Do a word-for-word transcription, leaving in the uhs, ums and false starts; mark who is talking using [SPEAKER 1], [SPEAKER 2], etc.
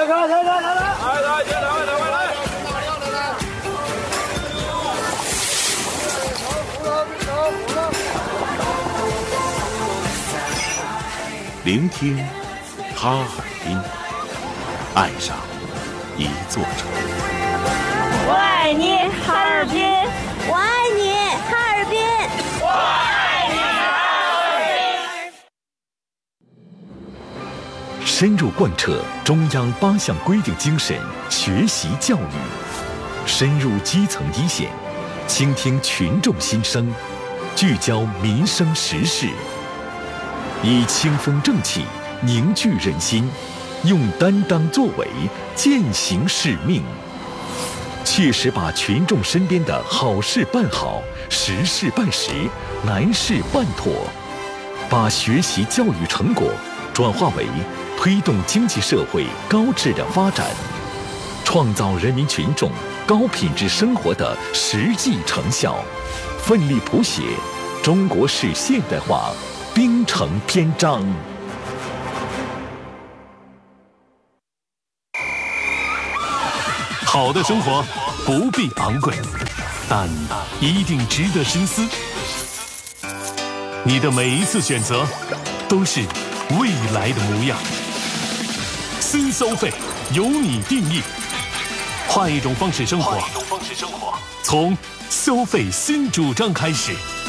[SPEAKER 1] 来来来来来来，来来，两位两位来。
[SPEAKER 2] 聆听哈尔滨，爱上一座城。
[SPEAKER 3] 我爱你，哈尔滨！
[SPEAKER 4] 我爱你，哈尔滨！
[SPEAKER 3] 我爱你，哈尔
[SPEAKER 5] 滨！深入贯彻中央八项规定精神，学习教育，深入基层一线，倾听群众心声，聚焦民生时事，以清风正气凝聚人心，用担当作为践行使命，切实把群众身边的好事办好，实事办实，难事办妥，把学习教育成果转化为推动经济社会高质量发展，创造人民群众高品质生活的实际成效，奋力谱写中国式现代化冰城篇章。
[SPEAKER 6] 好的生活不必昂贵，但一定值得深思。你的每一次选择都是未来的模样。新收费由你定义，换一种方式生活，从消费新主张开始。